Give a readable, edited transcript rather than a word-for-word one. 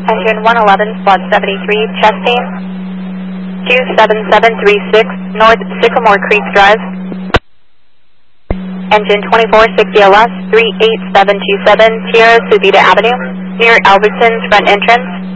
Engine 111, slot 73, chesting. 27736, North Sycamore Creek Drive. Engine 2460LS, 38727, Tierra Subida Avenue, near Albertson's front entrance.